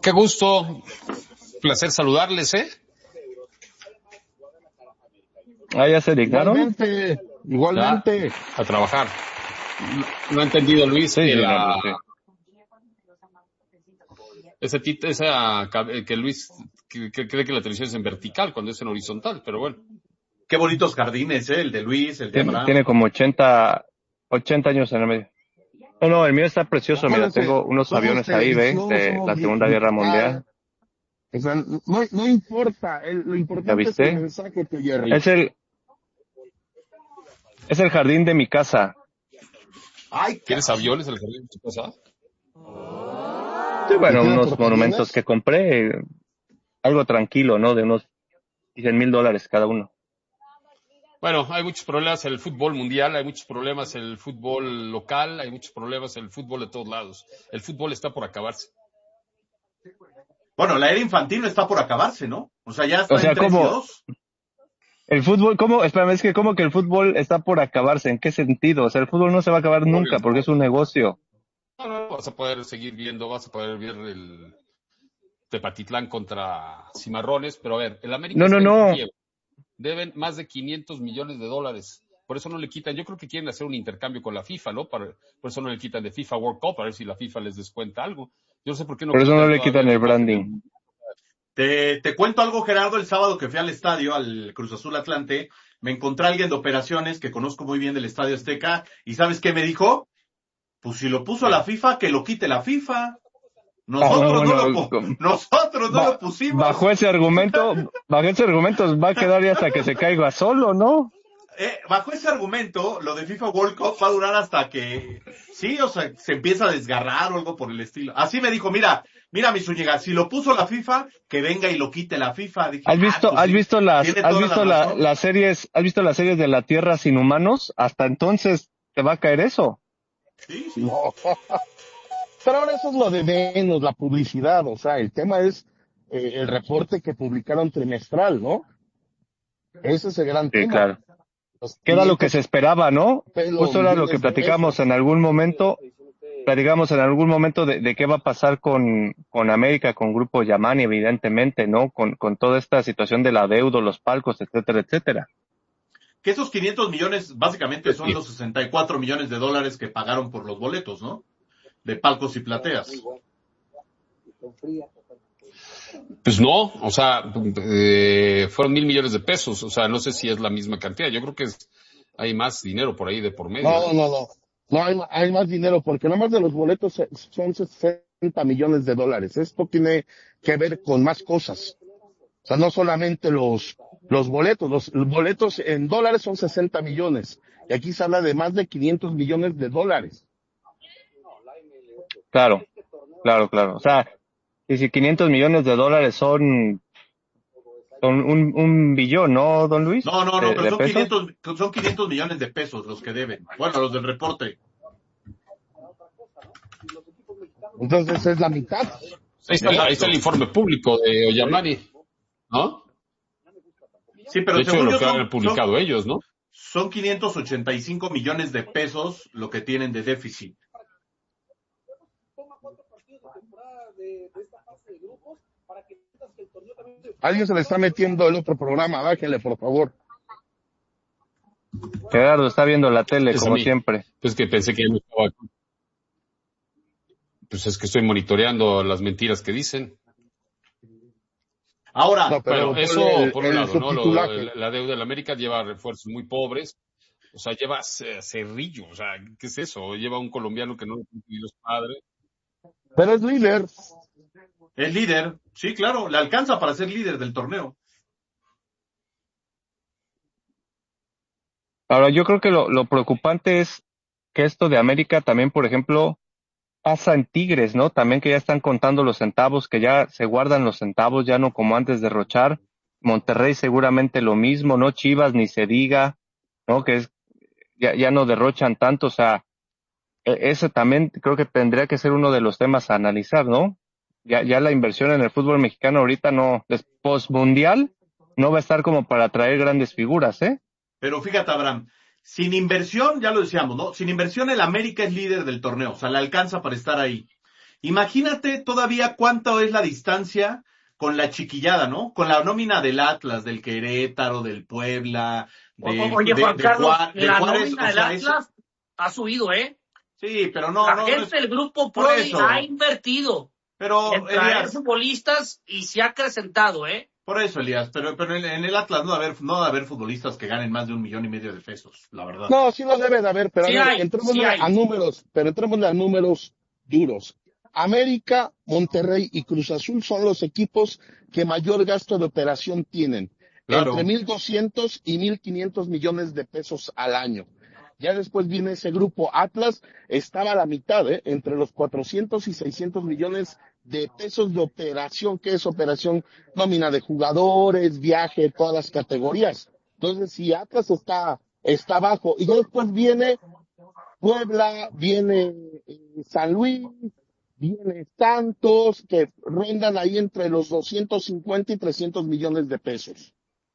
Qué gusto, placer saludarles, ¿eh? Ah, ya se dignaron. Igualmente. A trabajar. No ha entendido Luis Sí, que que Luis que cree que la televisión es en vertical cuando es en horizontal, pero bueno. Qué bonitos jardines, el de Luis, el de Abraham. Tiene como 80 años en el medio. No, el mío está precioso, mira, Acuérdense, tengo unos somos aviones ahí, ¿ve? televisión, De somos la Segunda Guerra Mundial. O sea, no importa, lo ¿Ya importante es el viste? mensaje, tío Jerry. Es el jardín de mi casa. Ay, ¿Tienes aviones en el jardín de tu casa? Sí, bueno, ¿Y tiene unos monumentos portaaviones? que compré, algo tranquilo, ¿no? De unos $100,000 cada uno. Bueno, hay muchos problemas en el fútbol mundial, hay muchos problemas en el fútbol local, hay muchos problemas en el fútbol de todos lados. El fútbol está por acabarse. Bueno, la era infantil está por acabarse, ¿no? O sea, ya está O sea, en 3 y ¿cómo? 2. El fútbol, ¿cómo? Espérame, es que ¿cómo que el fútbol está por acabarse? ¿En qué sentido? O sea, el fútbol no se va a acabar nunca porque es un negocio. No, vas a poder seguir viendo, vas a poder ver el Tepatitlán contra Cimarrones, pero a ver, el América está en No. quiebra. Deben más de $500 millones. Por eso no le quitan, yo creo que quieren hacer un intercambio con la FIFA, ¿no? Por eso no le quitan de FIFA World Cup, a ver si la FIFA les descuenta algo. Yo no sé por qué no Por eso no quitan le todavía quitan la el imagen branding. Te cuento algo, Gerardo. El sábado que fui al estadio, al Cruz Azul Atlante, me encontré a alguien de operaciones que conozco muy bien del Estadio Azteca. ¿Y sabes qué me dijo? Pues si lo puso la FIFA, que lo quite la FIFA. Nosotros no lo pusimos. Bajo ese argumento va a quedar ya hasta que se caiga solo, ¿no? Bajo ese argumento, lo de FIFA World Cup va a durar hasta que, sí, o sea, se empieza a desgarrar o algo por el estilo. Así me dijo, mira, mi Zúñiga, si lo puso la FIFA, que venga y lo quite la FIFA. Dije, ¿Has visto las series de la Tierra sin humanos? Hasta entonces te va a caer eso. Sí. No. Pero ahora eso es lo de menos, la publicidad. O sea, el tema es el reporte que publicaron trimestral, ¿no? Ese es el gran Sí, tema. claro. Los Que era lo que se esperaba, ¿no? Justo era lo que millones de platicamos pesos. en algún momento. De qué va a pasar con América, con Grupo Yamani, evidentemente, ¿no? Con toda esta situación del adeudo, los palcos, etcétera, etcétera. Que esos 500 millones básicamente son los 64 millones de dólares que pagaron por los boletos, ¿no? De palcos y plateas. Pues no, o sea, fueron $1,000 millones de pesos, o sea, no sé si es la misma cantidad. Yo creo que hay más dinero por ahí de por medio. No. No hay más dinero porque nada más de los boletos son 60 millones de dólares. Esto tiene que ver con más cosas. O sea, no solamente los boletos. Los boletos en dólares son 60 millones. Y aquí se habla de más de 500 millones de dólares. Claro. O sea, y si 500 millones de dólares son un billón, ¿no, don Luis? No, pero son 500 millones de pesos los que deben. Bueno, los del reporte. Entonces es la mitad. Ahí está el informe público de Oyamani, ¿no? Sí, pero de hecho, lo que han publicado ellos, ¿no? Son 585 millones de pesos lo que tienen de déficit. Alguien se le está metiendo el otro programa, bájenle, por favor. Gerardo está viendo la tele, como siempre. Pues que pensé que ya no estaba. Pues es que estoy monitoreando las mentiras que dicen. Ahora, no, pero eso por un lado, ¿no? La deuda de la América lleva refuerzos muy pobres. O sea, lleva Cerrillo. O sea, ¿qué es eso? Lleva un colombiano que no lo tiene los padres. Pero es líder. Es líder, sí, claro, le alcanza para ser líder del torneo. Ahora, yo creo que lo preocupante es que esto de América también, por ejemplo, pasa en Tigres, ¿no? También que ya están contando los centavos, que ya se guardan los centavos, ya no como antes de derrochar. Monterrey seguramente lo mismo, ¿no? Chivas ni se diga, ¿no? Que ya no derrochan tanto, o sea, ese también creo que tendría que ser uno de los temas a analizar, ¿no? Ya la inversión en el fútbol mexicano ahorita post-mundial, no va a estar como para atraer grandes figuras, ¿eh? Pero fíjate, Abraham, sin inversión, ya lo decíamos, ¿no? Sin inversión el América es líder del torneo, o sea, le alcanza para estar ahí. Imagínate todavía cuánto es la distancia con la chiquillada, ¿no? Con la nómina del Atlas, del Querétaro, del Puebla, Oye, Juan Carlos, del la Juárez, nómina o del sea, Atlas ha subido, ¿eh? sí, pero La no gente es del grupo por Prodi ha eso. invertido en Pero, traer Elías, futbolistas y se ha acrecentado, ¿eh? por eso, Elías, pero en el Atlas no va a haber futbolistas que ganen más de 1,5 millones de pesos, la verdad. No, sí los debe de haber, pero a Sí ver, hay, sí entrémosle a hay. números, pero entrémosle a números duros. América, Monterrey y Cruz Azul son los equipos que mayor gasto de operación tienen, entre Claro. 1,200 y 1,500 millones de pesos al año. Ya después viene ese grupo Atlas, estaba a la mitad, entre los 400 y 600 millones de pesos de operación, que es operación nómina de jugadores, viaje, todas las categorías. Entonces, si Atlas está abajo, y ya después viene Puebla, viene San Luis, viene Santos, que rondan ahí entre los 250 y 300 millones de pesos.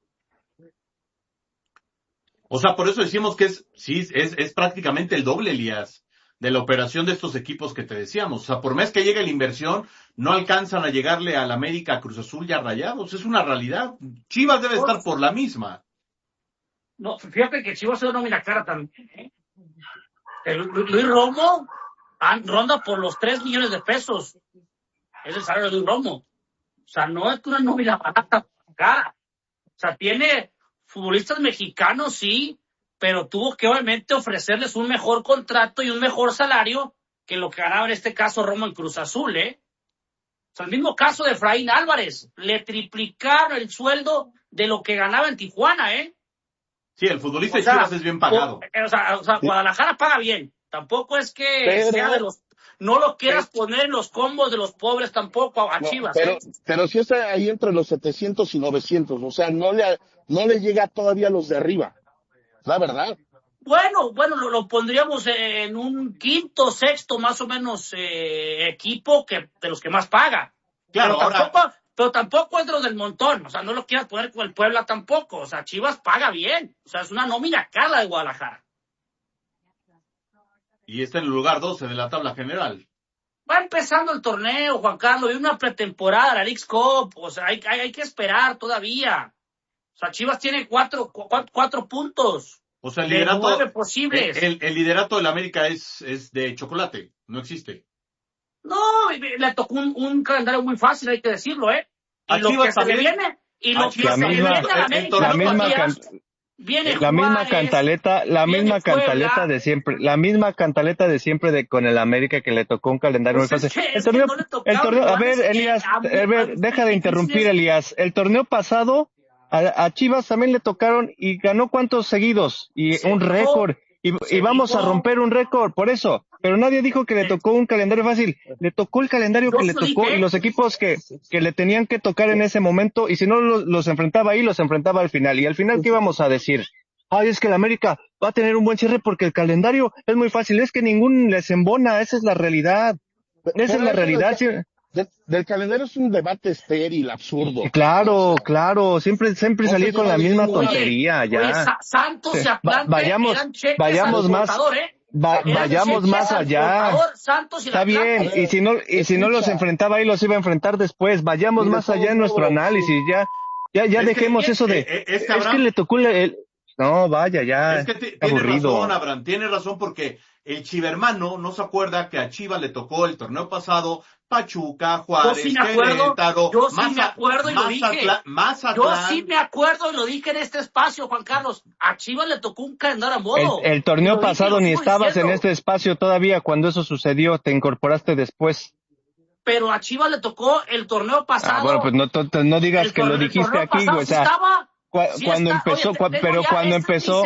O sea, por eso decimos que es prácticamente el doble, Elías, de la operación de estos equipos que te decíamos. O sea, por mes que llegue la inversión, no alcanzan a llegarle al América, a Cruz Azul y a Rayados. Es una realidad. Chivas debe estar por la misma. No, fíjate que Chivas es una nómina cara también, ¿eh? Luis Romo ronda por los 3 millones de pesos. Es el salario de Luis Romo. O sea, no es una nómina barata, cara. O sea, tiene futbolistas mexicanos, sí, pero tuvo que obviamente ofrecerles un mejor contrato y un mejor salario que lo que ganaba en este caso Romo en Cruz Azul, ¿eh? O sea, el mismo caso de Efraín Álvarez. Le triplicaron el sueldo de lo que ganaba en Tijuana, ¿eh? Sí, el futbolista de Chivas es bien pagado. O sea, Guadalajara paga bien. Tampoco es que sea de los... No lo quieras poner en los combos de los pobres tampoco a Chivas, pero sí está ahí entre los 700 y 900, o sea, no le llega todavía a los de arriba, la verdad. Bueno, lo pondríamos en un quinto, sexto más o menos equipo de los que más paga. Claro, Pero tampoco es de los del montón, o sea, no lo quieras poner con el Puebla tampoco, o sea, Chivas paga bien, o sea, es una nómina cara de Guadalajara. Y está en el lugar 12 de la tabla general. Va empezando el torneo, Juan Carlos, hay una pretemporada, la Leagues Cup, o sea, hay que esperar todavía. O sea, Chivas tiene cuatro puntos. O sea, el de liderato, 9 posibles. El liderato del América es de chocolate, no existe. No, le tocó un calendario muy fácil, hay que decirlo, ¿eh? Y A lo Chivas que se le también. viene, y lo que La se le misma- viene a la América, la estos misma días, viene La misma Juárez, cantaleta, viene Puebla. de siempre, la misma cantaleta de siempre con el América que le tocó un calendario muy Pues fácil. es que no le tocaron a rivales ver, Elías, deja de interrumpir, Elías. El torneo pasado a Chivas también le tocaron y ganó cuántos seguidos y un récord y vamos a romper un récord por eso. Pero nadie dijo que le tocó un calendario fácil. Le tocó el calendario que le tocó y los equipos que le tenían que tocar en ese momento y si no los enfrentaba ahí, los enfrentaba al final. Y al final, ¿qué íbamos a decir? Ay, es que el América va a tener un buen cierre porque el calendario es muy fácil. Es que ningún les embona. Esa es la realidad. Esa es la realidad. Del calendario es un debate estéril, absurdo. Claro, siempre salir con la misma tontería, ya. Oye, Santos y Atlante eran cheques vayamos al más, exportador, ¿eh? vayamos más allá. Santos y Está bien, ver, y si no los enfrentaba ahí, los iba a enfrentar después. Vayamos más allá en nuestro análisis, ya dejemos eso de, es que le tocó no, vaya, ya, es que tiene aburrido. razón, Abraham, tiene razón porque el chivermano no se acuerda que a Chivas le tocó el torneo pasado Pachuca, Juárez, Querétaro, yo sí me acuerdo y lo dije. Mazatlán. Yo sí me acuerdo y lo dije en este espacio, Juan Carlos. A Chivas le tocó un calendario a modo. El torneo pasado ni estabas en este espacio todavía cuando eso sucedió, te incorporaste después. Pero a Chivas le tocó el torneo pasado. Bueno, pues no digas que lo dijiste aquí, güey. O sea, cuando empezó, pero cuando empezó,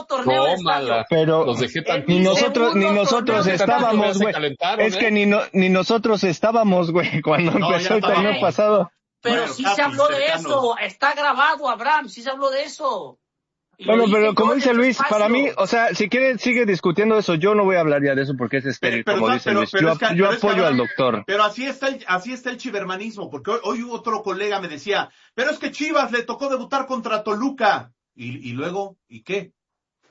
pero los dejé tan ni nosotros estábamos, güey. Es que ni nosotros estábamos, güey, cuando empezó el torneo pasado. Pero sí se habló de eso, está grabado, Abraham, sí se habló de eso. Bueno, pero como dice Luis, para mí, o sea, si quiere, sigue discutiendo eso, yo no voy a hablar ya de eso porque es estéril, como dice Luis. Yo apoyo al doctor. Pero así está el chivermanismo, porque hoy otro colega me decía, pero es que Chivas le tocó debutar contra Toluca. Y luego, ¿y qué?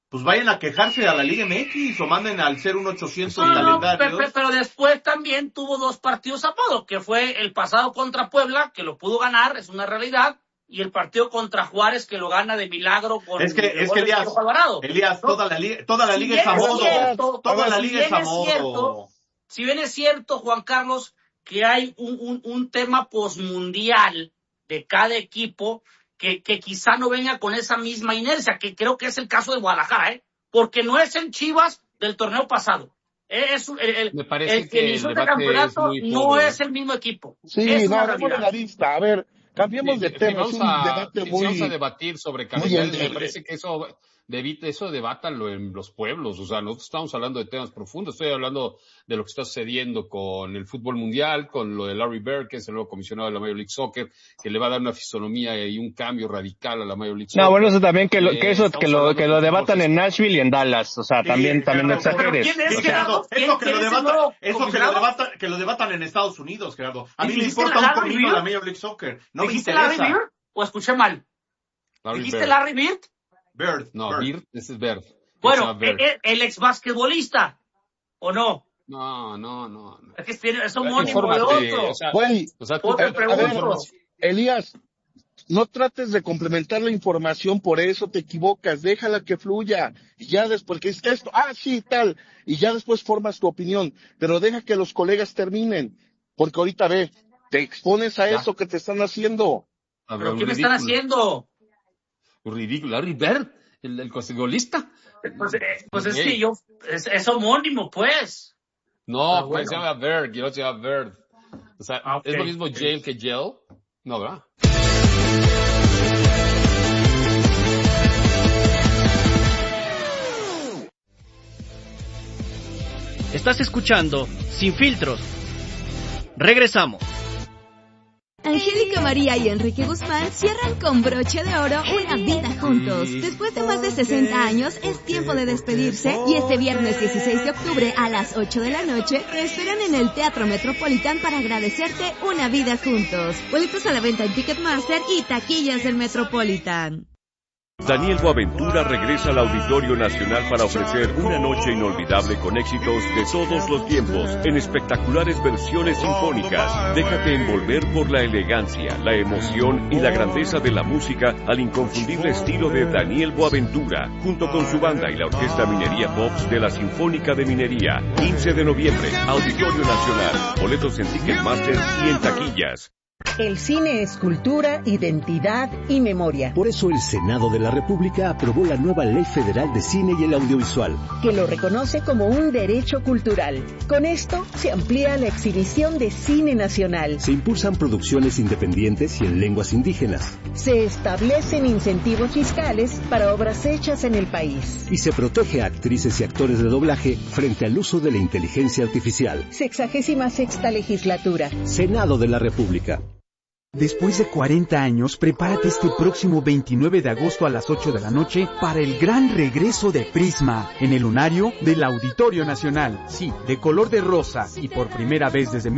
pues vayan a quejarse a la Liga MX o manden al 01800 No, calendarios. pero después también tuvo 2 partidos a modo, que fue el pasado contra Puebla, que lo pudo ganar, es una realidad, y el partido contra Juárez, que lo gana de milagro con Es que Elías, ¿no? toda la liga es a modo. Toda la liga es a modo. Si bien es cierto, Juan Carlos, que hay un tema posmundial de cada equipo que quizá no venga con esa misma inercia, que creo que es el caso de Guadalajara, porque no es el Chivas del torneo pasado. Me parece que inició el este debate campeonato es muy no pobre. es el mismo equipo. Sí, es no, una hablemos de realidad. la lista. A ver, cambiemos de tema. Es un debate Si vamos a muy... debatir sobre muy calendarios, me endeble. parece que eso debátanlo en los pueblos. O sea, nosotros estamos hablando de temas profundos. Estoy hablando de lo que está sucediendo con el fútbol mundial, con lo de Larry Bird, que es el nuevo comisionado de la Major League Soccer, que le va a dar una fisonomía y un cambio radical a la Major League Soccer. No, bueno, eso también que lo debatan en Nashville y en Dallas. O sea, Sí, también no exageres. ¿Quién es, Sí, Gerardo? Gerardo, que lo ¿Quién debatan en Estados Unidos, Gerardo. A mí me ¿Dijiste importa un Larry comino Bird? la Major League Soccer. No me ¿Dijiste interesa. Larry Bird o escuché mal? ¿Dijiste Larry Bird? Bird. No, Bird, ese es Bird. Bueno, Bird. el ex basquetbolista, ¿o no? No. Es que es homónimo de Infórmate, otro. Güey, Tú te a ver, pregunto. Elías, no trates de complementar la información, por eso te equivocas, déjala que fluya, y ya después, que es esto, sí, tal, y ya después formas tu opinión, pero deja que los colegas terminen, porque ahorita te expones a eso que te están haciendo. ¿Pero qué me están haciendo? Ridículo. Larry Bird, el golista. Pues es que es homónimo, pues. No, Pero pues se bueno. llama Bird, y no se llama Bird. O sea, Okay. ¿es lo mismo jail que jail? No, ¿verdad? Estás escuchando Sin Filtros. Regresamos. Angélica María y Enrique Guzmán cierran con broche de oro una vida juntos. Después de más de 60 años, es tiempo de despedirse y este viernes 16 de octubre a las 8 de la noche te esperan en el Teatro Metropolitan para agradecerte una vida juntos. Boletos a la venta en Ticketmaster y taquillas del Metropolitan. Daniel Boaventura regresa al Auditorio Nacional para ofrecer una noche inolvidable con éxitos de todos los tiempos, en espectaculares versiones sinfónicas. Déjate envolver por la elegancia, la emoción y la grandeza de la música al inconfundible estilo de Daniel Boaventura, junto con su banda y la Orquesta Minería Pops de la Sinfónica de Minería. 15 de noviembre, Auditorio Nacional. Boletos en Ticketmaster y en taquillas. El cine es cultura, identidad y memoria. Por eso el Senado de la República aprobó la nueva Ley Federal de Cine y el Audiovisual, que lo reconoce como un derecho cultural. Con esto se amplía la exhibición de cine nacional. Se impulsan producciones independientes y en lenguas indígenas. Se establecen incentivos fiscales para obras hechas en el país. Y se protege a actrices y actores de doblaje frente al uso de la inteligencia artificial. 66ª legislatura. Senado de la República. Después de 40 años, prepárate este próximo 29 de agosto a las 8 de la noche para el gran regreso de Prisma, en el lunario del Auditorio Nacional. Sí, de color de rosa, y por primera vez desde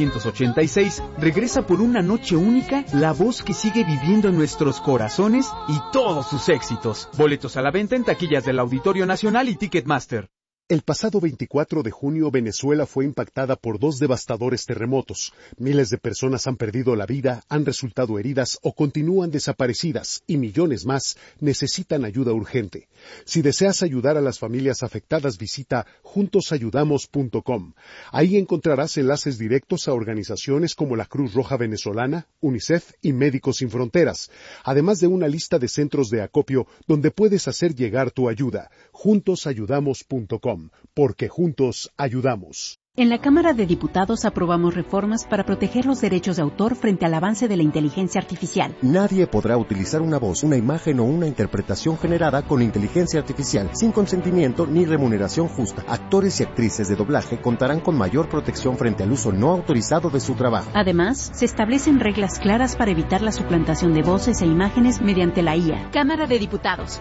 1986, regresa por una noche única la voz que sigue viviendo en nuestros corazones y todos sus éxitos. Boletos a la venta en taquillas del Auditorio Nacional y Ticketmaster. El pasado 24 de junio, Venezuela fue impactada por 2 devastadores terremotos. Miles de personas han perdido la vida, han resultado heridas o continúan desaparecidas, y millones más necesitan ayuda urgente. Si deseas ayudar a las familias afectadas, visita juntosayudamos.com. Ahí encontrarás enlaces directos a organizaciones como la Cruz Roja Venezolana, UNICEF y Médicos Sin Fronteras, además de una lista de centros de acopio donde puedes hacer llegar tu ayuda. juntosayudamos.com. Porque juntos ayudamos. En la Cámara de Diputados aprobamos reformas para proteger los derechos de autor frente al avance de la inteligencia artificial. Nadie podrá utilizar una voz, una imagen o una interpretación generada con inteligencia artificial sin consentimiento ni remuneración justa. Actores y actrices de doblaje contarán con mayor protección frente al uso no autorizado de su trabajo. Además, se establecen reglas claras para evitar la suplantación de voces e imágenes mediante la IA. Cámara de Diputados,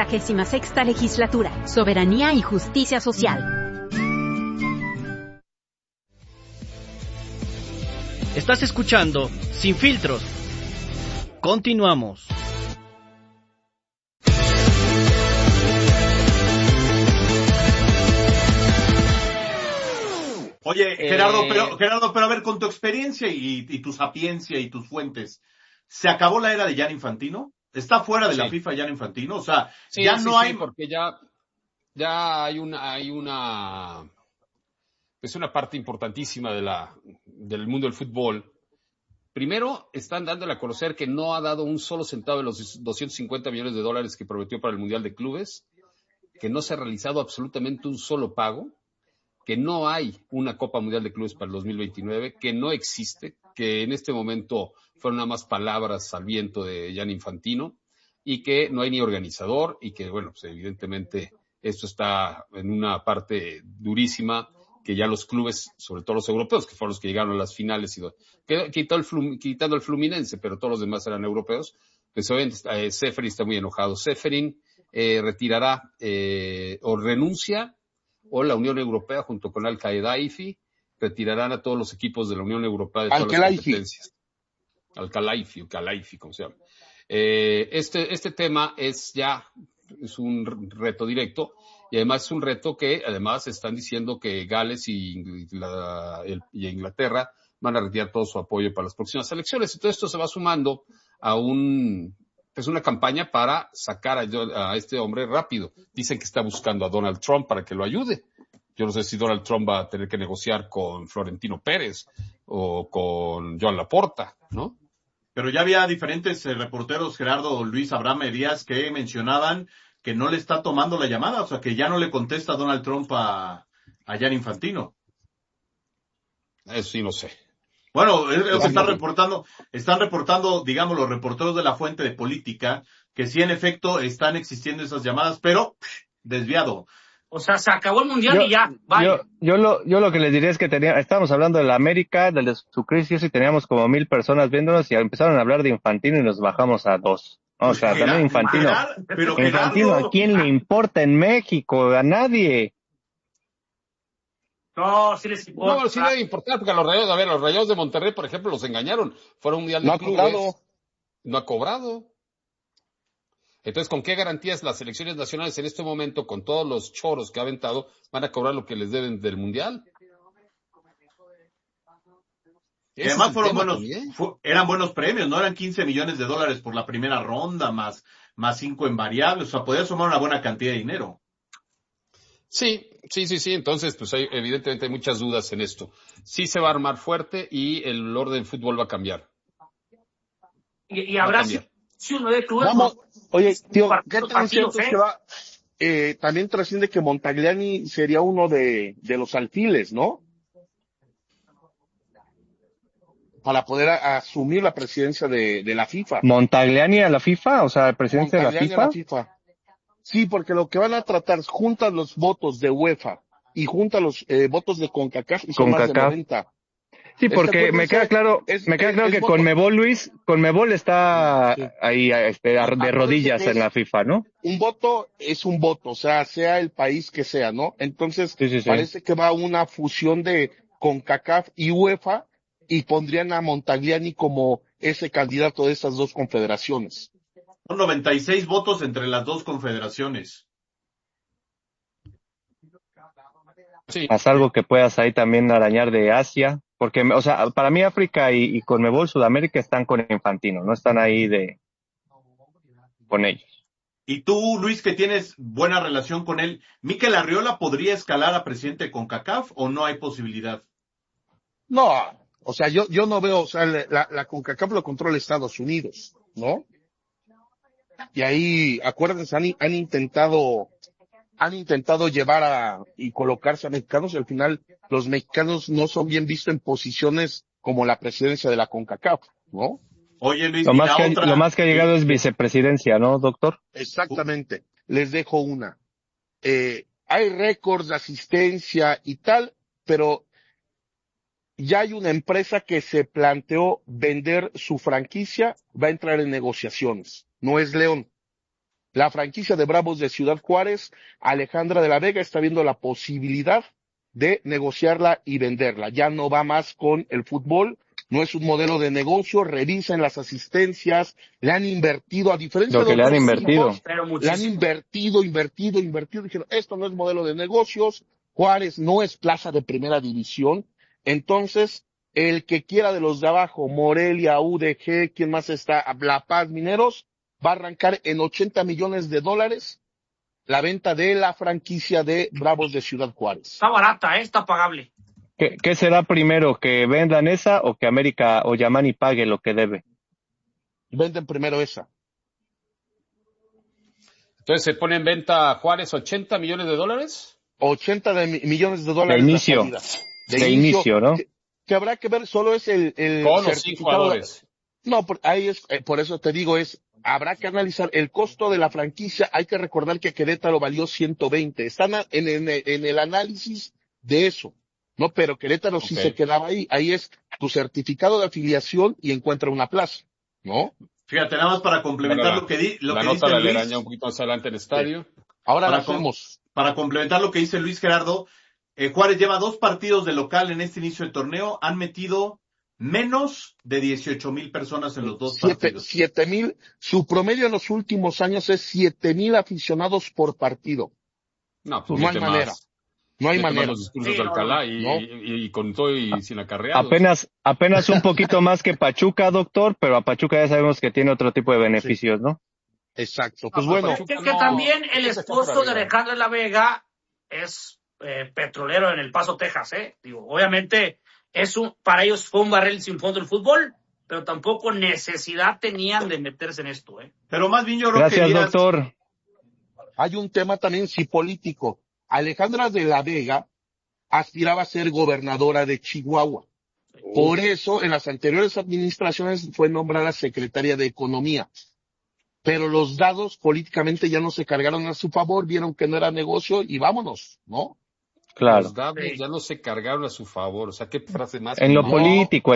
66ª legislatura, soberanía y justicia social. Estás escuchando Sin Filtros. Continuamos. Oye, Gerardo, pero a ver, con tu experiencia y tu sapiencia y tus fuentes, ¿se acabó la era de Gianni Infantino? ¿Está fuera de la FIFA Gianni Infantino? O sea, ya no hay... Sí, porque ya hay una es una parte importantísima del mundo del fútbol. Primero, están dándole a conocer que no ha dado un solo centavo de los 250 millones de dólares que prometió para el Mundial de Clubes, que no se ha realizado absolutamente un solo pago, que no hay una Copa Mundial de Clubes para el 2029, que no existe, que en este momento fueron nada más palabras al viento de Gianni Infantino, y que no hay ni organizador, y que, bueno, pues evidentemente esto está en una parte durísima, que ya los clubes, sobre todo los europeos, que fueron los que llegaron a las finales, quitando el Fluminense, pero todos los demás eran europeos, pues obviamente Ceferin está muy enojado. Ceferin retirará o renuncia, o la Unión Europea junto con Al-Khelaifi retirarán a todos los equipos de la Unión Europea de todas las competencias. Al-Khelaifi, como se llama. Este tema es un reto directo, y además es un reto que además están diciendo que Gales y Inglaterra van a retirar todo su apoyo para las próximas elecciones. Entonces esto se va sumando a una campaña para sacar a este hombre rápido. Dicen que está buscando a Donald Trump para que lo ayude. Yo no sé si Donald Trump va a tener que negociar con Florentino Pérez o con Joan Laporta, ¿no? Pero ya había diferentes reporteros, Gerardo, Luis, Abraham Díaz, que mencionaban que no le está tomando la llamada, o sea, que ya no le contesta Donald Trump a Gianni Infantino. Eso sí, no sé. Bueno, es lo que están reportando, digamos, los reporteros de la fuente de política, que sí, en efecto, están existiendo esas llamadas, pero desviado. O sea, se acabó el Mundial y ya, vaya. Yo lo que les diría es que estábamos hablando de la América, de su crisis, y teníamos como 1,000 personas viéndonos, y empezaron a hablar de Infantino y nos bajamos a 2. O sea, también Infantino. Infantino, ¿a quién le importa en México? A nadie. No, sí les importa. No, sí debe importar, porque los Rayados de Monterrey, por ejemplo, los engañaron. Fueron un Mundial de Clubes. No ha cobrado. Entonces, ¿con qué garantías las selecciones nacionales en este momento, con todos los choros que ha aventado, van a cobrar lo que les deben del Mundial? Y además eran buenos premios, ¿no? Eran $15 millones por la primera ronda, más 5 en variables, o sea, podía sumar una buena cantidad de dinero. Sí. Entonces, pues evidentemente hay muchas dudas en esto. Sí se va a armar fuerte y el orden del fútbol va a cambiar. Y habrá si uno de clubes. Vamos, oye, tío, ¿qué tan cierto es que va? También trasciende que Montagliani sería uno de los alfiles, ¿no? Para poder asumir la presidencia de la FIFA. ¿Montagliani a la FIFA? O sea, el presidente de la FIFA. Sí, porque lo que van a tratar es juntar los votos de UEFA y junta los votos de CONCACAF y son más de 90. Sí, porque me queda claro que Conmebol está ahí de rodillas en la FIFA, ¿no? Un voto es un voto, o sea el país que sea, ¿no? Entonces, parece que va una fusión de CONCACAF y UEFA y pondrían a Montagliani como ese candidato de esas dos confederaciones. Son 96 votos entre las dos confederaciones. Sí. Más algo que puedas ahí también arañar de Asia, porque, o sea, para mí África y Conmebol, Sudamérica están con Infantino, no están ahí con ellos. Y tú, Luis, que tienes buena relación con él, ¿Mikel Arriola podría escalar a presidente de CONCACAF o no hay posibilidad? No, o sea, yo no veo, o sea, la CONCACAF lo controla Estados Unidos, ¿no? Y ahí, acuérdense, han intentado llevar y colocarse a mexicanos y al final los mexicanos no son bien vistos en posiciones como la presidencia de la CONCACAF, ¿no? Oye, Luis, lo más que ha llegado es vicepresidencia, ¿no, doctor? Exactamente. Les dejo una. Hay récords de asistencia y tal, pero ya hay una empresa que se planteó vender su franquicia, va a entrar en negociaciones. No es León. La franquicia de Bravos de Ciudad Juárez, Alejandra de la Vega, está viendo la posibilidad de negociarla y venderla. Ya no va más con el fútbol, no es un modelo de negocio, revisen las asistencias, le han invertido, a diferencia de le han invertido. Le han invertido, dijeron, esto no es modelo de negocios, Juárez no es plaza de primera división, entonces el que quiera de los de abajo, Morelia, UDG, ¿quién más está? La Paz, Mineros, va a arrancar en $80 millones la venta de la franquicia de Bravos de Ciudad Juárez. Está barata, está pagable. ¿Qué será primero? ¿Que vendan esa o que América o Yamani pague lo que debe? Venden primero esa. Entonces se pone en venta Juárez $80 millones. 80 millones de dólares. De inicio. De inicio, ¿no? Que habrá que ver, solo es el con los 5 jugadores. No, ahí es, por eso te digo, habrá que analizar el costo de la franquicia. Hay que recordar que Querétaro valió 120. Están en el análisis de eso. No, pero Querétaro sí se quedaba ahí. Ahí es tu certificado de afiliación y encuentra una plaza, ¿no? Fíjate, nada más para complementar lo que dice Luis. Un poquito más adelante en el estadio. Sí. Ahora lo hacemos. Para complementar lo que dice Luis Gerardo, Juárez lleva 2 partidos de local en este inicio del torneo. Han metido menos de 18,000 personas en los 2 partidos. 7,000. Su promedio en los últimos años es 7,000 aficionados por partido. No, pues no hay manera. No hay manera. Los discursos de Alcalá y con todo y sin acarreados. Apenas un poquito más que Pachuca, doctor, pero a Pachuca ya sabemos que tiene otro tipo de beneficios, ¿no? Exacto. Pues bueno. Que también el esposo de Alejandro de la Vega es petrolero en El Paso, Texas, Digo, obviamente para ellos fue un barril sin fondo el fútbol, pero tampoco necesidad tenían de meterse en esto, Pero más bien yo creo que... Gracias, doctor. Hay un tema también político. Alejandra de la Vega aspiraba a ser gobernadora de Chihuahua. Por eso, en las anteriores administraciones fue nombrada secretaria de Economía. Pero los dados políticamente ya no se cargaron a su favor, vieron que no era negocio y vámonos, ¿no? Claro. Los dados ya no se cargaron a su favor, o sea, ¿qué frase más? En lo político.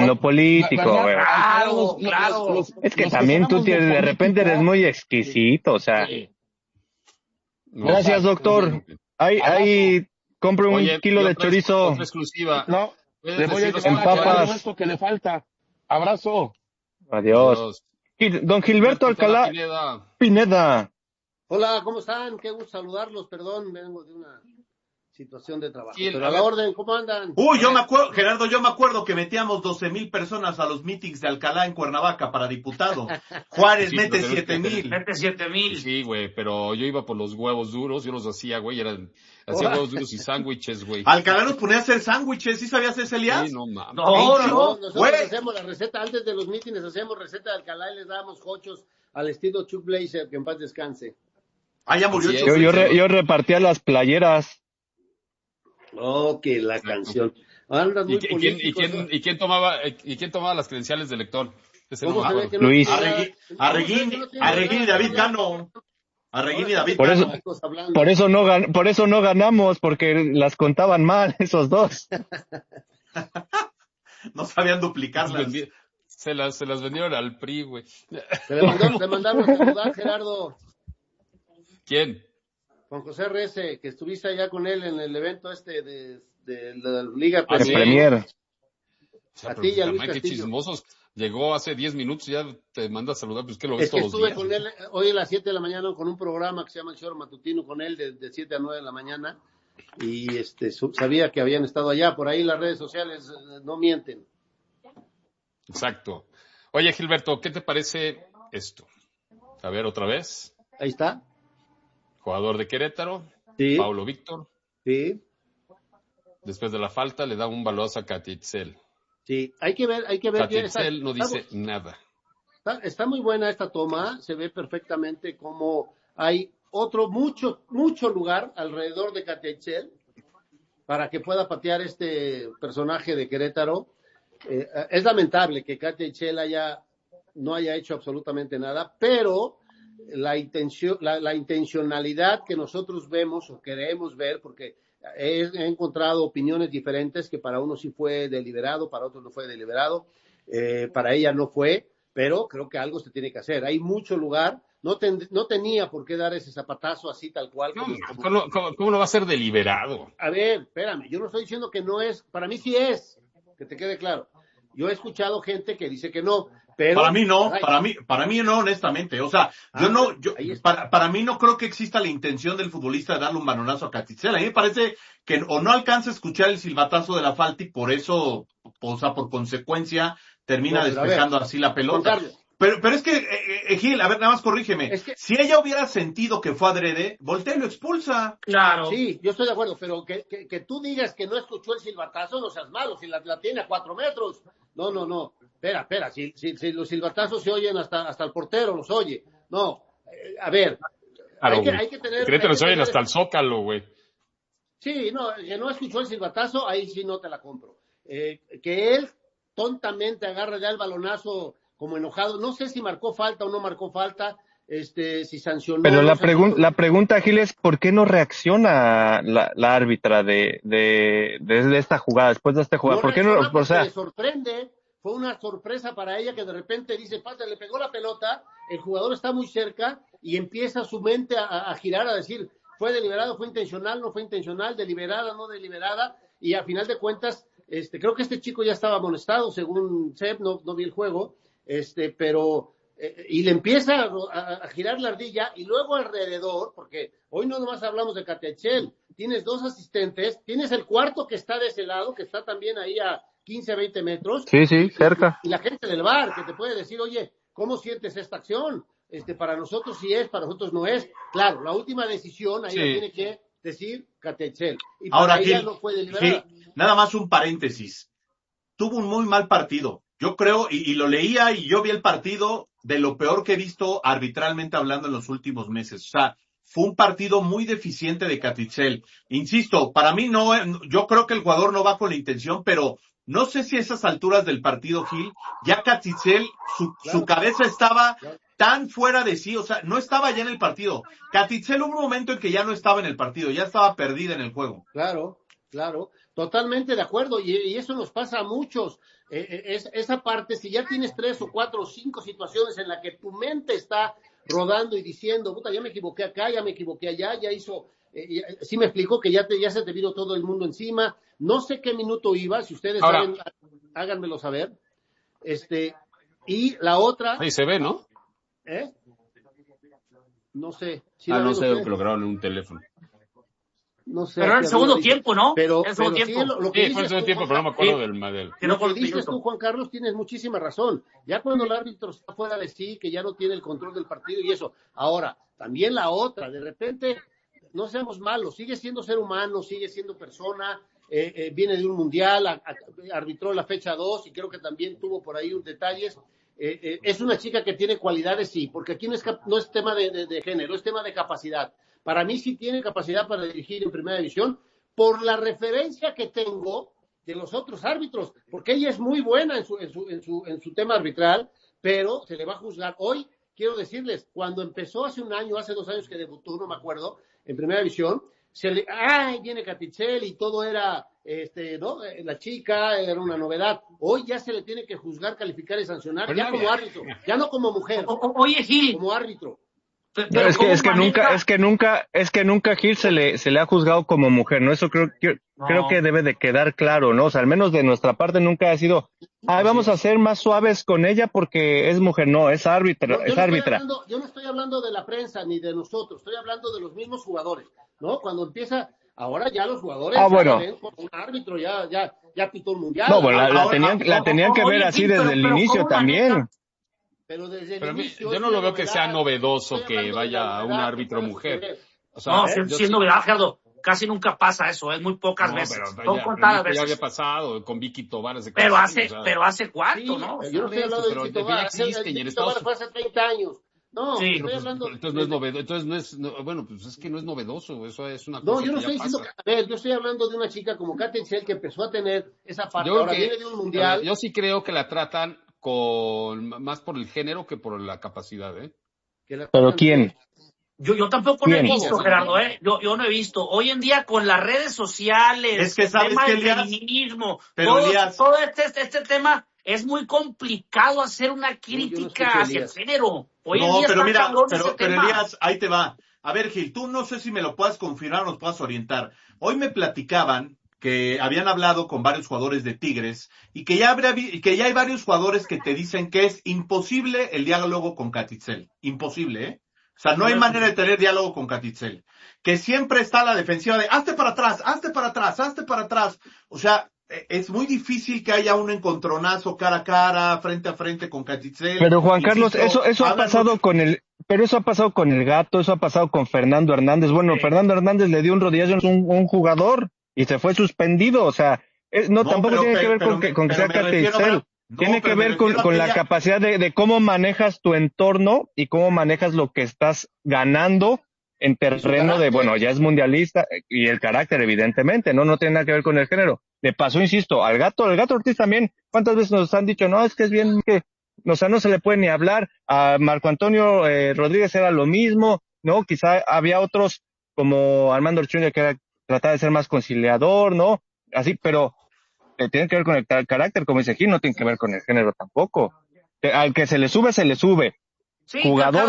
Claro. Es que también tú de repente eres muy exquisito, o sea. Sí. Gracias, doctor. Ahí compro un kilo de chorizo. Otra exclusiva. No, le voy a decir en papas. Esto que le falta. Abrazo. Adiós. Don Gilberto Alcalá Pineda. Hola, ¿cómo están? Qué gusto saludarlos. Perdón, vengo de una situación de trabajo. Pero a la orden, ¿cómo andan? Yo me acuerdo, Gerardo, que metíamos 12,000 personas a los meetings de Alcalá en Cuernavaca para diputado. Juárez mete 7,000. Mete 7,000. Sí, güey, pero yo iba por los huevos duros, yo los hacía, güey, hacía huevos duros y sándwiches, güey. Alcalá nos ponía a hacer sándwiches, ¿sí sabías ese, Elías? Sí, no mames. No. Nosotros hacemos la receta, antes de los meetings hacemos receta de Alcalá y les dábamos hochos al estilo Chuck Blazer, que en paz descanse. Ya murió Chuck Blazer. Yo repartía las playeras. Que la canción. ¿Y quién tomaba las credenciales de lector? Luis. Arreguín y David Cano. Por eso no ganamos, porque las contaban mal esos dos. No sabían duplicarlas. Se las vendieron al PRI, güey. Te mandaron a saludar, Gerardo. ¿Quién? Juan José R.S., que estuviste allá con él en el evento de la Liga Premier. A ti y a Luis Qué Castillo. chismosos. Llegó hace 10 minutos y ya te manda a saludar, pues que lo ves todos los días. Estuve con él hoy a las 7 de la mañana con un programa que se llama El Choro Matutino con él de 7 a 9 de la mañana y sabía que habían estado allá. Por ahí las redes sociales no mienten. Exacto. Oye, Gilberto, ¿qué te parece esto? A ver, otra vez. Ahí está. Jugador de Querétaro, sí. Paulo Víctor. Sí. Después de la falta le da un balonazo a Catitzel. Sí, hay que ver. Catitzel no dice nada. Está muy buena esta toma, se ve perfectamente cómo hay mucho lugar alrededor de Catitzel para que pueda patear este personaje de Querétaro. Es lamentable que Catitzel no haya hecho absolutamente nada, pero la intencionalidad que nosotros vemos o queremos ver, porque he encontrado opiniones diferentes, que para uno sí fue deliberado, para otros no fue deliberado, para ella no fue, pero creo que algo se tiene que hacer. Hay mucho lugar, no tenía por qué dar ese zapatazo así tal cual. ¿Cómo no va a ser deliberado? A ver, espérame, yo no estoy diciendo que no es, para mí sí es, que te quede claro. Yo he escuchado gente que dice que no, Pero, para mí no, para mí no, honestamente. O sea, para mí no creo que exista la intención del futbolista de darle un balonazo a Catitzel. A mí me parece que o no alcanza a escuchar el silbatazo de la falta y por eso, o sea, por consecuencia, termina despejando así la pelota. Pero es que, Gil, a ver, nada más corrígeme. Es que, si ella hubiera sentido que fue adrede, voltea y lo expulsa. Claro. Sí, yo estoy de acuerdo, pero que tú digas que no escuchó el silbatazo, no seas malo, si la tiene a 4 metros. No. Espera, si los silbatazos se oyen hasta el portero, los oye. No, a ver. Claro, hay que tener... Créete, los oyen hasta el Zócalo, güey. Sí, no, que no escuchó el silbatazo, ahí sí no te la compro. Que él tontamente agarra ya el balonazo como enojado. No sé si marcó falta o no marcó falta, si sancionó. Pero no la pregunta, Gil, es ¿por qué no reacciona la árbitra de esta jugada, después de esta jugada? ¿Por qué no? O sea, le sorprende, fue una sorpresa para ella que de repente dice, pasa, le pegó la pelota, el jugador está muy cerca y empieza su mente a girar, a decir, fue deliberado, fue intencional, no fue intencional, deliberada, no deliberada, y a final de cuentas, creo que este chico ya estaba amonestado, según Seb, no vi el juego, pero y le empieza a girar la ardilla y luego alrededor, porque hoy no nomás hablamos de Catechel, tienes 2 asistentes, tienes el cuarto que está de ese lado, que está también ahí a 15, 20 metros. Sí, cerca. Y la gente del VAR que te puede decir, oye, ¿cómo sientes esta acción? Para nosotros sí es, para nosotros no es. Claro, la última decisión ahí la tiene que decir Catechel. Y ahora, ella no fue deliberada. Nada más un paréntesis. Tuvo un muy mal partido. Yo creo, y lo leía y yo vi el partido de lo peor que he visto arbitralmente hablando en los últimos meses. O sea, fue un partido muy deficiente de Catitzel. Insisto, para mí no, yo creo que el jugador no va con la intención, pero no sé si a esas alturas del partido, Gil, ya Catitzel, su cabeza estaba tan fuera de sí, o sea, no estaba ya en el partido. Catitzel hubo un momento en que ya no estaba en el partido, ya estaba perdida en el juego. Claro, totalmente de acuerdo, y eso nos pasa a muchos. Esa parte, si ya tienes 3 o 4 o 5 situaciones en las que tu mente está rodando y diciendo, puta, ya me equivoqué acá, ya me equivoqué allá, ya hizo, sí me explicó que ya se te vino todo el mundo encima, no sé qué minuto iba, si ustedes saben, háganmelo saber. Y la otra... Ahí se ve, ¿no? No sé. No sé, que lo grabaron en un teléfono. No sé. Pero en el segundo tiempo, ¿no? Pero el segundo tiempo. Sí, lo que fue el segundo tiempo, pero no me acuerdo del Madel. Lo que dices tú, Juan Carlos, tienes muchísima razón. Ya cuando el árbitro está fuera de sí, que ya no tiene el control del partido y eso. Ahora, también la otra, de repente, no seamos malos, sigue siendo ser humano, sigue siendo persona, viene de un mundial, arbitró la fecha 2 y creo que también tuvo por ahí detalles. Es una chica que tiene cualidades, sí, porque aquí no es tema de género, es tema de capacidad. Para mí sí tiene capacidad para dirigir en primera división por la referencia que tengo de los otros árbitros, porque ella es muy buena en su tema arbitral, pero se le va a juzgar. Hoy, quiero decirles, cuando empezó hace 1 año, hace 2 años que debutó, no me acuerdo, en primera división, viene Catitzel y todo era, ¿no? La chica era una novedad. Hoy ya se le tiene que juzgar, calificar y sancionar, ya como árbitro, ya no como mujer. Oye, Gil. Como árbitro. Pero es que nunca Gil se le ha juzgado como mujer, ¿no? Eso creo que debe de quedar claro, ¿no? O sea, al menos de nuestra parte nunca ha sido, vamos a ser más suaves con ella porque es mujer, no, es árbitra, es árbitra. Yo no estoy hablando de la prensa ni de nosotros, estoy hablando de los mismos jugadores, ¿no? Cuando empieza, ahora ya los jugadores bueno. ven como un árbitro, ya pitó el mundial. No, bueno, la tenían que ver así desde el inicio también. Pero desde el inicio yo no lo veo que sea novedoso que vaya a un árbitro mujer. O sea, sí es novedad, Gerardo. Casi nunca pasa eso, es muy pocas veces. Son contadas veces. Ya había pasado con Vicky Tobar. Pero hace cuánto, ¿no? Yo no estoy hablando de Vicky Tobar. Vicky Tobar fue hace 30 años. No, sí, estoy hablando... Entonces no es novedoso, bueno, pues es que no es novedoso, eso es una cosa. No, yo no estoy diciendo yo estoy hablando de una chica como Catechel que empezó a tener esa parte, ahora viene de un mundial. Yo sí creo que la tratan más por el género que por la capacidad, ¿Pero quién? Yo tampoco lo he visto, Gerardo, Yo no he visto. Hoy en día con las redes sociales, es que sabes tema que del feminismo, Elías, todo este tema, es muy complicado hacer una crítica hacia el género. Hoy en día pero mira, pero Elías, ahí te va. A ver, Gil, tú no sé si me lo puedas confirmar o nos puedas orientar. Hoy me platicaban que habían hablado con varios jugadores de Tigres y que ya hay varios jugadores que te dicen que es imposible el diálogo con Catitzel. Imposible, ¿eh? O sea, no hay manera de tener diálogo con Catitzel. Que siempre está la defensiva de hazte para atrás, hazte para atrás, hazte para atrás. O sea, es muy difícil que haya un encontronazo cara a cara, frente a frente con Catitzel. Pero Juan Carlos, eso ha pasado con eso ha pasado con el Gato, eso ha pasado con Fernando Hernández. Bueno, sí. Fernando Hernández le dio un rodillazo a un jugador y se fue suspendido. O sea, tampoco tiene que ver con que sea Catitzel. Tiene que ver con la capacidad de cómo manejas tu entorno y cómo manejas lo que estás ganando en terreno de, bueno, ya es mundialista, y el carácter, evidentemente, no tiene nada que ver con el género. Le pasó, insisto, al Gato Ortiz también. ¿Cuántas veces nos han dicho, no, es que es bien que, o sea, no se le puede ni hablar? A Marco Antonio Rodríguez era lo mismo, ¿no? Quizá había otros como Armando Orchuña que trataba de ser más conciliador, ¿no? Así, pero tiene que ver con el carácter, como dice Gil, no tiene que ver con el género tampoco. Al que se le sube, se le sube. Sí, jugadora.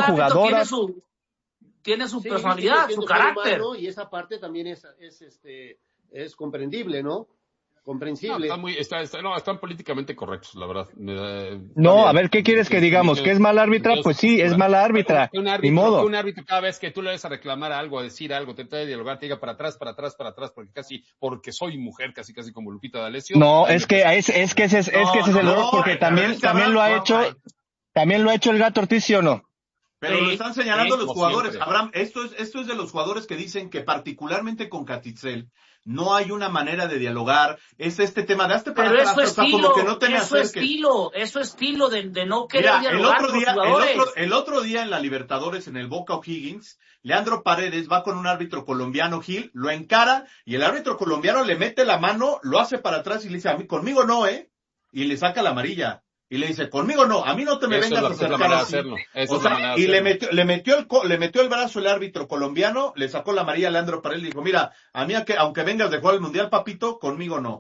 Tiene su personalidad, su carácter. Humano, y esa parte también es comprendible, ¿no? Comprensible. Están políticamente correctos, la verdad. A ver, ¿qué quieres que digamos? ¿Que es mala árbitra? Pues sí, es mala árbitra. Ni modo. Un árbitro cada vez que tú le vas a reclamar algo, a decir algo, te trata de dialogar, te diga para atrás, porque soy mujer, casi como Lupita D'Alessio. No, es que ese es el error, porque también lo ha hecho el Gato Ortiz, ¿sí o no? Pero lo están señalando los jugadores. Siempre. Abraham, esto es de los jugadores que dicen que particularmente con Catitzel no hay una manera de dialogar. Es este tema de hazte para atrás, como que no te me acerques. Eso estilo de no querer dialogar con los jugadores. El otro día en la Libertadores, en el Boca O'Higgins, Leandro Paredes va con un árbitro colombiano, Gil, lo encara y el árbitro colombiano le mete la mano, lo hace para atrás y le dice, conmigo no, y le saca la amarilla. Y le dice, conmigo no, a mí no te me vengas a acercar así. O sea, y le metió el brazo el árbitro colombiano, le sacó la amarilla a Leandro Paredes y le dijo, mira, a mí aunque vengas de jugar el Mundial, papito, conmigo no.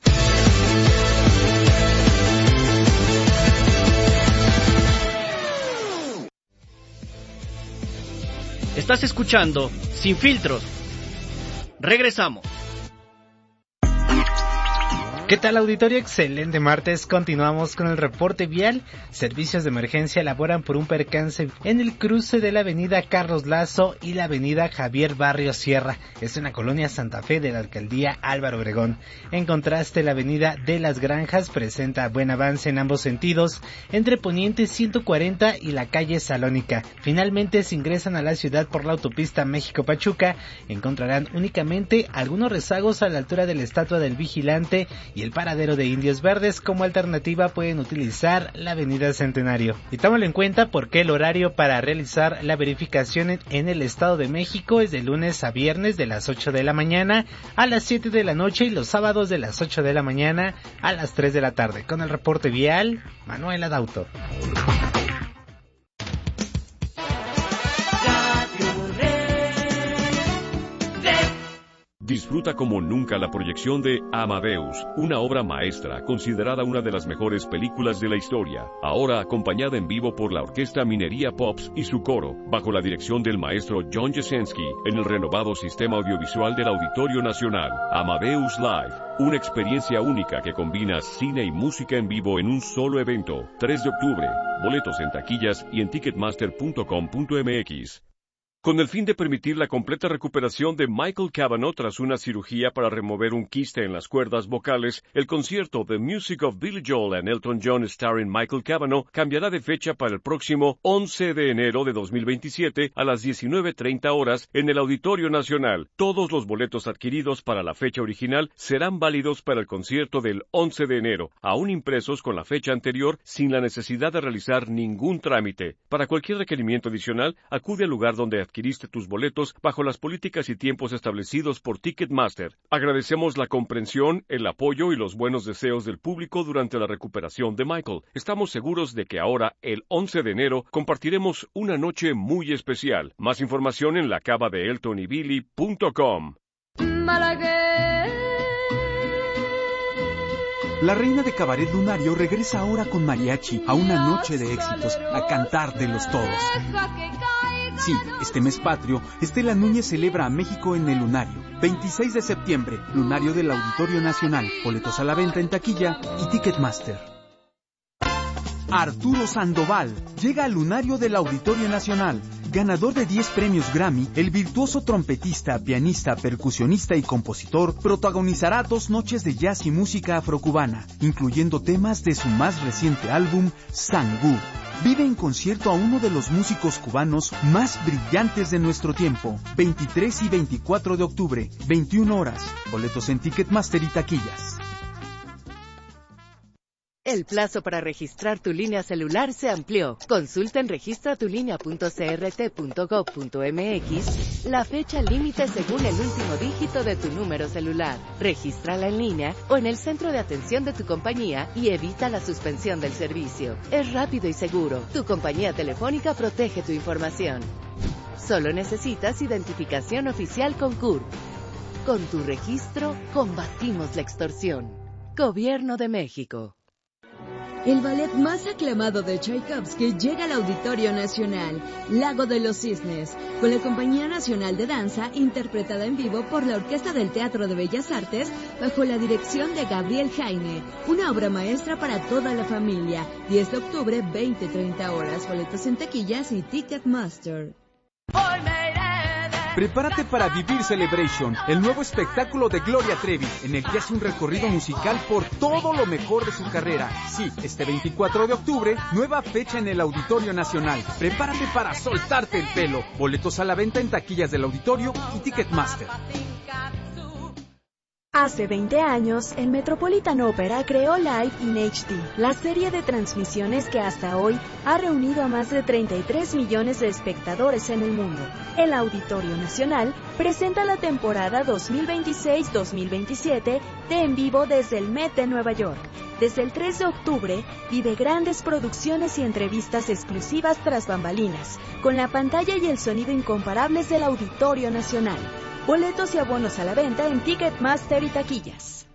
Estás escuchando Sin Filtros. Regresamos. ¿Qué tal, auditorio? Excelente martes. Continuamos con el reporte vial. Servicios de emergencia elaboran por un percance en el cruce de la avenida Carlos Lazo y la avenida Javier Barrios Sierra. Es una colonia Santa Fe de la alcaldía Álvaro Obregón. En contraste, la avenida de las Granjas presenta buen avance en ambos sentidos, entre Poniente 140 y la calle Salónica. Finalmente, si ingresan a la ciudad por la autopista México-Pachuca, encontrarán únicamente algunos rezagos a la altura de la estatua del Vigilante y el paradero de Indios Verdes. Como alternativa pueden utilizar la avenida Centenario. Y tómalo en cuenta porque el horario para realizar la verificación en el Estado de México es de lunes a viernes de las 8 de la mañana a las 7 de la noche y los sábados de las 8 de la mañana a las 3 de la tarde. Con el reporte vial, Manuel Adauto. Disfruta como nunca la proyección de Amadeus, una obra maestra considerada una de las mejores películas de la historia, ahora acompañada en vivo por la Orquesta Minería Pops y su coro, bajo la dirección del maestro John Jasenski, en el renovado sistema audiovisual del Auditorio Nacional. Amadeus Live, una experiencia única que combina cine y música en vivo en un solo evento. 3 de octubre, boletos en taquillas y en ticketmaster.com.mx. Con el fin de permitir la completa recuperación de Michael Cavanaugh tras una cirugía para remover un quiste en las cuerdas vocales, el concierto The Music of Billy Joel and Elton John starring Michael Cavanaugh cambiará de fecha para el próximo 11 de enero de 2027 a las 19:30 horas en el Auditorio Nacional. Todos los boletos adquiridos para la fecha original serán válidos para el concierto del 11 de enero, aún impresos con la fecha anterior sin la necesidad de realizar ningún trámite. Para cualquier requerimiento adicional, acude al lugar donde adquiriste tus boletos bajo las políticas y tiempos establecidos por Ticketmaster. Agradecemos la comprensión, el apoyo y los buenos deseos del público durante la recuperación de Michael. Estamos seguros de que ahora, el 11 de enero, compartiremos una noche muy especial. Más información en lacavadeeltonybilly.com. La reina de Cabaret Lunario regresa ahora con mariachi a una noche de éxitos, a cantártelos todos. Sí, este mes patrio, Estela Núñez celebra a México en el Lunario. 26 de septiembre, Lunario del Auditorio Nacional. Boletos a la venta en taquilla y Ticketmaster. Arturo Sandoval llega al Lunario del Auditorio Nacional. Ganador de 10 premios Grammy, el virtuoso trompetista, pianista, percusionista y compositor protagonizará 2 noches de jazz y música afrocubana, incluyendo temas de su más reciente álbum, Sangú. Vive en concierto a uno de los músicos cubanos más brillantes de nuestro tiempo. 23 y 24 de octubre, 21 horas. Boletos en Ticketmaster y taquillas. El plazo para registrar tu línea celular se amplió. Consulta en registratulinea.crt.gov.mx la fecha límite según el último dígito de tu número celular. Regístrala en línea o en el centro de atención de tu compañía y evita la suspensión del servicio. Es rápido y seguro. Tu compañía telefónica protege tu información. Solo necesitas identificación oficial con CURP. Con tu registro, combatimos la extorsión. Gobierno de México. El ballet más aclamado de Tchaikovsky llega al Auditorio Nacional, Lago de los Cisnes, con la Compañía Nacional de Danza, interpretada en vivo por la Orquesta del Teatro de Bellas Artes, bajo la dirección de Gabriel Jaime. Una obra maestra para toda la familia. 10 de octubre, 20-30 horas. Boletos en taquillas y Ticketmaster. Prepárate para vivir Celebration, el nuevo espectáculo de Gloria Trevi, en el que hace un recorrido musical por todo lo mejor de su carrera. Sí, este 24 de octubre, nueva fecha en el Auditorio Nacional. Prepárate para soltarte el pelo. Boletos a la venta en taquillas del Auditorio y Ticketmaster. Hace 20 años, el Metropolitan Opera creó Live in HD, la serie de transmisiones que hasta hoy ha reunido a más de 33 millones de espectadores en el mundo. El Auditorio Nacional presenta la temporada 2026-2027 de En Vivo desde el Met de Nueva York. Desde el 3 de octubre, vive grandes producciones y entrevistas exclusivas tras bambalinas, con la pantalla y el sonido incomparables del Auditorio Nacional. Boletos y abonos a la venta en Ticketmaster y taquillas.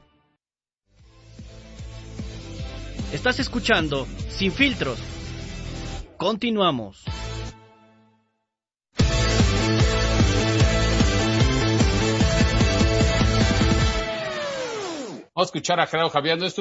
Estás escuchando Sin Filtros. Continuamos. Vamos a escuchar a Gerardo Javier.